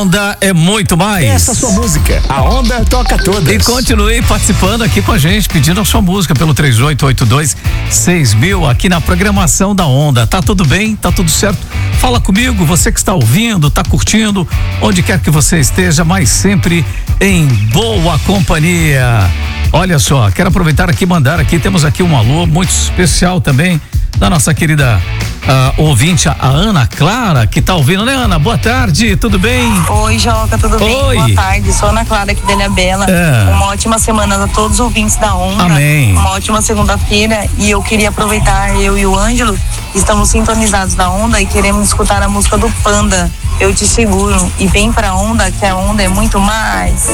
Onda é muito mais. Essa é a sua música. A Onda toca todas. E continue participando aqui com a gente, pedindo a sua música pelo 3882-6000 aqui na programação da Onda. Tá tudo bem? Tá tudo certo? Fala comigo, você que está ouvindo, tá curtindo, onde quer que você esteja, mas sempre em boa companhia. Olha só, quero aproveitar aqui e mandar aqui, temos aqui um alô muito especial também da nossa querida ouvinte, a Ana Clara, que tá ouvindo, né, Ana? Boa tarde, tudo bem? Oi, Joca, tudo bem? Oi. Boa tarde, sou Ana Clara aqui da Ilhabela. Uma ótima semana a todos os ouvintes da Onda. Amém. Uma ótima segunda-feira e eu queria aproveitar, eu e o Ângelo estamos sintonizados da Onda e queremos escutar a música do Panda, Eu Te Seguro, e vem pra Onda, que a Onda é muito mais.